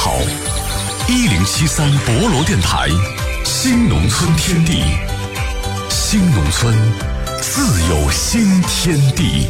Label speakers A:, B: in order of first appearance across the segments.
A: 好，1073博罗电台，新农村天地，新农村自有新天地。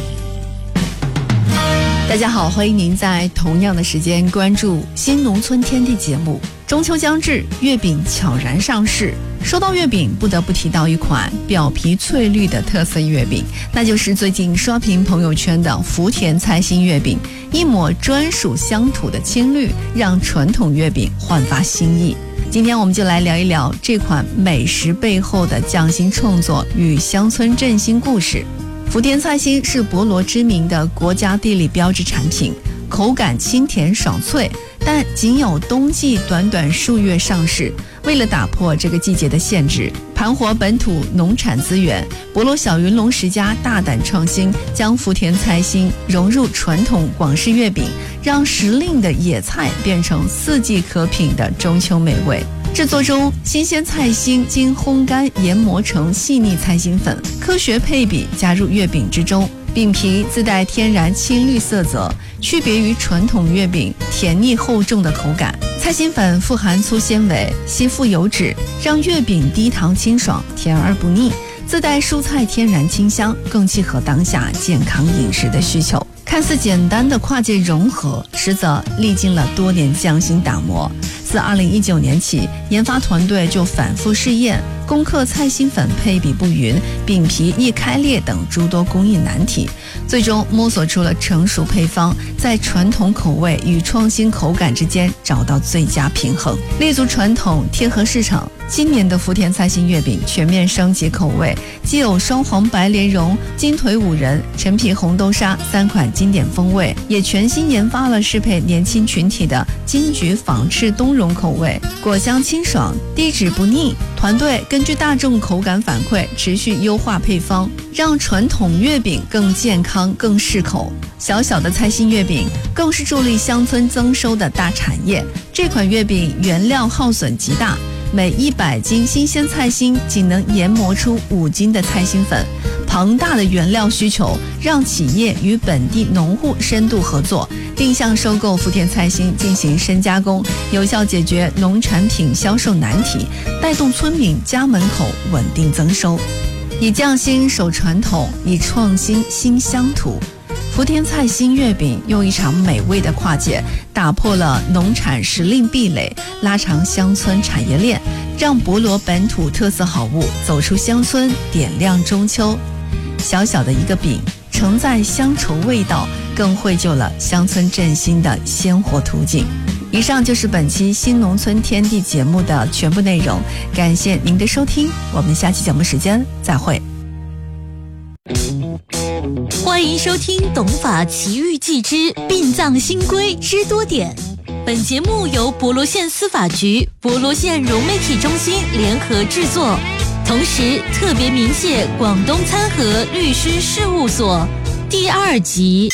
B: 大家好，欢迎您在同样的时间关注新农村天地节目。中秋将至，月饼悄然上市。说到月饼，不得不提到一款表皮翠绿的特色月饼，那就是最近刷屏朋友圈的福田菜心月饼。一抹专属乡土的青绿，让传统月饼焕发新意。今天我们就来聊一聊这款美食背后的匠心创作与乡村振兴故事。福田菜心是博罗知名的国家地理标志产品，口感清甜爽脆，但仅有冬季短数月上市。为了打破这个季节的限制，盘活本土农产资源，博罗小云龙十家大胆创新，将福田菜心融入传统广式月饼，让时令的野菜变成四季可品的中秋美味。制作中，新鲜菜心经烘干研磨成细腻菜心粉，科学配比加入月饼之中。饼皮自带天然青绿色泽，区别于传统月饼甜腻厚重的口感。菜心粉富含粗纤维，稀富油脂，让月饼低糖清爽，甜而不腻。自带蔬菜天然清香，更契合当下健康饮食的需求。看似简单的跨界融合，实则历经了多年匠心打磨。自2019年起，研发团队就反复试验，攻克菜心粉配比不匀、饼皮易开裂等诸多工艺难题，最终摸索出了成熟配方，在传统口味与创新口感之间找到最佳平衡，立足传统，贴合市场。今年的福田菜心月饼全面升级口味，既有双黄白莲蓉、金腿五仁、陈皮红豆沙3款经典风味，也全新研发了适配年轻群体的金桔仿赤冬蓉口味，果香清爽，低脂不腻。团队根据大众口感反馈，持续优化配方，让传统月饼更健康、更适口。小小的菜心月饼更是助力乡村增收的大产业。这款月饼原料耗损极大，每100斤新鲜菜心仅能研磨出5斤的菜心粉。庞大的原料需求让企业与本地农户深度合作，定向收购福田菜心进行深加工，有效解决农产品销售难题，带动村民家门口稳定增收。以匠心守传统，以创新新乡土。福田菜心月饼用一场美味的跨界，打破了农产时令壁垒，拉长乡村产业链，让博罗本土特色好物走出乡村，点亮中秋。小小的一个饼，承载乡愁味道，更绘就了乡村振兴的鲜活图景。以上就是本期新农村天地节目的全部内容，感谢您的收听，我们下期节目时间再会。
C: 欢迎收听《董法奇遇记之殡葬新规知多点》。本节目由博罗县司法局、博罗县融媒体中心联合制作，同时特别鸣谢广东参合律师事务所。第2集。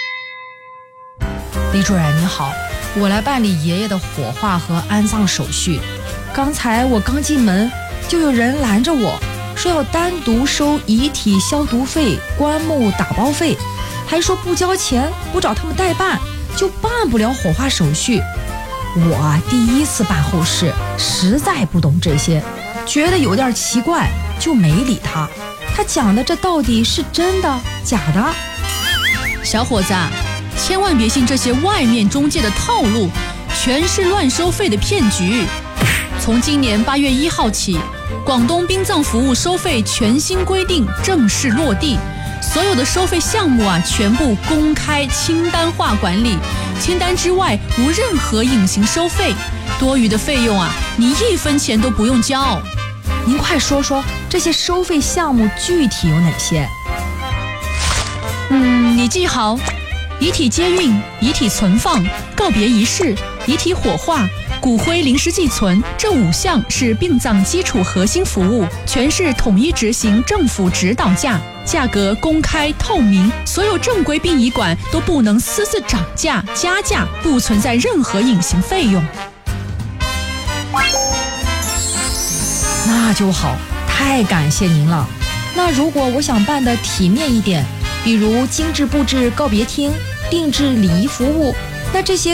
D: 李主任你好，我来办理爷爷的火化和安葬手续。刚才我刚进门，就有人拦着我，说要单独收遗体消毒费、棺木打包费，还说不交钱不找他们代办就办不了火化手续。我第一次办后事，实在不懂这些，觉得有点奇怪，就没理他。他讲的这到底是真的假的？
E: 小伙子，千万别信这些外面中介的套路，全是乱收费的骗局。从今年8月1号起，广东殡葬服务收费全新规定正式落地，所有的收费项目全部公开清单化管理，清单之外无任何隐形收费，多余的费用你1分钱都不用交。
D: 您快说说这些收费项目具体有哪些？
E: 你记好：遗体接运、遗体存放、告别仪式、遗体火化、骨灰临时寄存，这5项是殡葬基础核心服务，全市统一执行政府指导价，价格公开透明，所有正规殡仪馆都不能私自涨价加价，不存在任何隐形费用。
D: 那就好，太感谢您了。那如果我想办的体面一点，比如精致布置告别厅、定制礼仪服务，那这些